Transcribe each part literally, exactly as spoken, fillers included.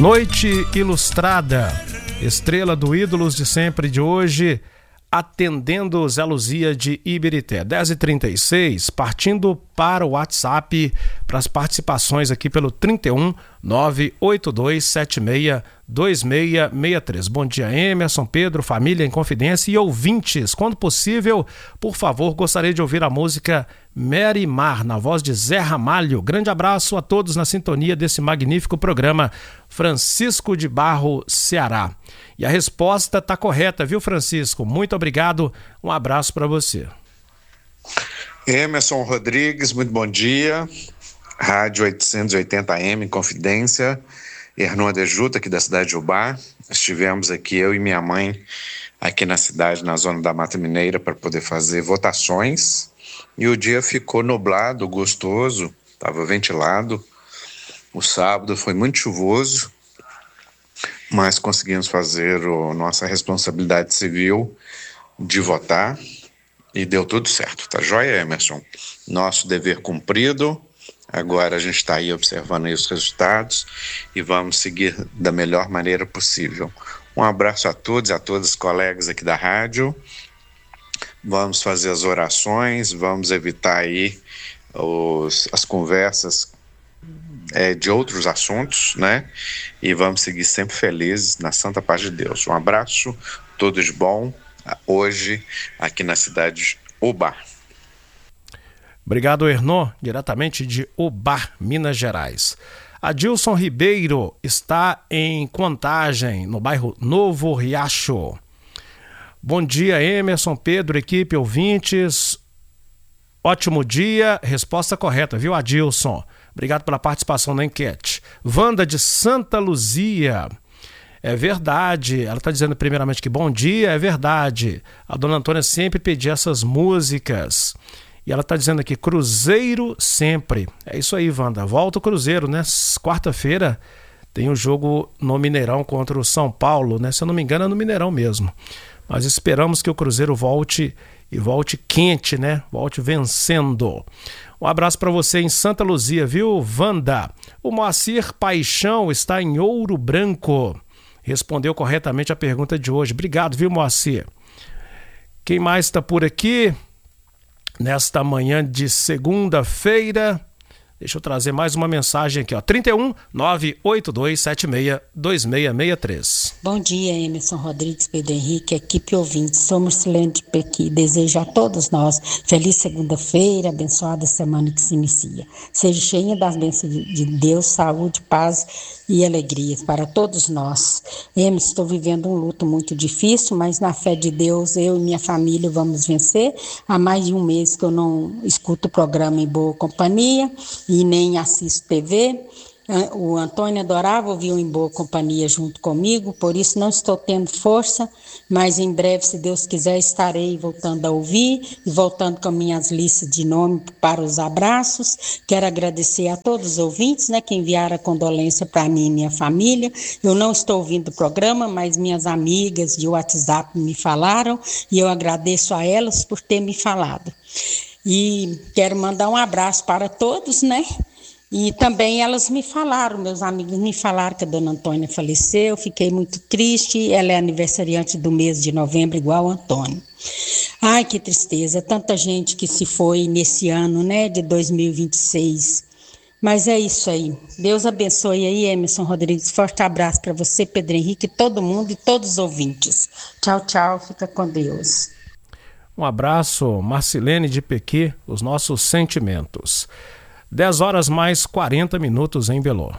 Noite Ilustrada, estrela do Ídolos de Sempre de hoje, atendendo Zé Luzia de Ibirité. dez e trinta e seis, partindo para o WhatsApp, para as participações aqui pelo trinta e um, nove oito dois sete seis, dois seis seis três. Bom dia, Emerson, Pedro, família em confidência e ouvintes. Quando possível, por favor, gostaria de ouvir a música Mary Mar, na voz de Zé Ramalho. Grande abraço a todos na sintonia desse magnífico programa. Francisco de Barro, Ceará. E a resposta está correta, viu, Francisco? Muito obrigado. Um abraço para você. Emerson Rodrigues, muito bom dia. Rádio oitocentos e oitenta A M, Confidência. Hernon de Juta, aqui da cidade de Ubá. Estivemos aqui, eu e minha mãe, aqui na cidade, na zona da Mata Mineira, para poder fazer votações. E o dia ficou nublado, gostoso, estava ventilado. O sábado foi muito chuvoso, mas conseguimos fazer a nossa responsabilidade civil de votar e deu tudo certo, tá joia, Emerson? Nosso dever cumprido, agora a gente está aí observando aí os resultados e vamos seguir da melhor maneira possível. Um abraço a todos e a todas, colegas aqui da rádio. Vamos fazer as orações, vamos evitar aí os, as conversas é, de outros assuntos, né? E vamos seguir sempre felizes na santa paz de Deus. Um abraço, tudo de bom, hoje aqui na cidade de Ubá. Obrigado, Hernon, diretamente de Ubá, Minas Gerais. Adilson Ribeiro está em Contagem, no bairro Novo Riacho. Bom dia, Emerson, Pedro, equipe, ouvintes. Ótimo dia. Resposta correta, viu, Adilson? Obrigado pela participação na enquete. Wanda de Santa Luzia. É verdade. Ela está dizendo primeiramente que bom dia. É verdade. A dona Antônia sempre pedia essas músicas. E ela está dizendo aqui, Cruzeiro sempre. É isso aí, Wanda. Volta o Cruzeiro, né? Quarta-feira tem o um jogo no Mineirão contra o São Paulo, né? Se eu não me engano, é no Mineirão mesmo. Mas esperamos que o Cruzeiro volte e volte quente, né? Volte vencendo. Um abraço para você em Santa Luzia, viu, Wanda? O Moacir Paixão está em Ouro Branco. Respondeu corretamente a pergunta de hoje. Obrigado, viu, Moacir? Quem mais está por aqui? Nesta manhã de segunda-feira. Deixa eu trazer mais uma mensagem aqui, ó. trinta e um, nove oito dois sete seis, dois seis seis três. Bom dia, Emerson Rodrigues, Pedro Henrique, equipe ouvinte. Somos Silene de Pequi. Desejo a todos nós feliz segunda-feira, abençoada semana que se inicia. Seja cheia das bênçãos de Deus, saúde, paz e alegrias para todos nós. Emerson, estou vivendo um luto muito difícil, mas na fé de Deus, eu e minha família vamos vencer. Há mais de um mês que eu não escuto o programa Em Boa Companhia e nem assisto T V. O Antônio adorava ouvir o Em Boa Companhia junto comigo, por isso não estou tendo força, mas em breve, se Deus quiser, estarei voltando a ouvir e voltando com minhas listas de nome para os abraços. Quero agradecer a todos os ouvintes, né, que enviaram a condolência para mim e minha família. Eu não estou ouvindo o programa, mas minhas amigas de WhatsApp me falaram e eu agradeço a elas por ter me falado. E quero mandar um abraço para todos, né? E também elas me falaram, meus amigos me falaram que a dona Antônia faleceu, fiquei muito triste, ela é aniversariante do mês de novembro, igual a Antônio. Ai, que tristeza, tanta gente que se foi nesse ano, né, de dois mil e vinte e seis. Mas é isso aí, Deus abençoe aí, Emerson Rodrigues, forte abraço para você, Pedro Henrique, todo mundo e todos os ouvintes. Tchau, tchau, fica com Deus. Um abraço, Marcilene de Pequi, os nossos sentimentos. dez horas mais quarenta minutos em Belô.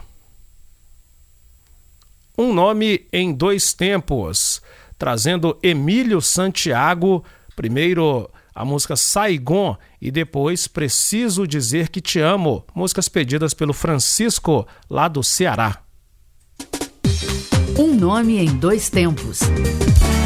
Um nome em dois tempos, trazendo Emílio Santiago, primeiro a música Saigon e depois Preciso Dizer Que Te Amo, músicas pedidas pelo Francisco, lá do Ceará. Um nome em dois tempos.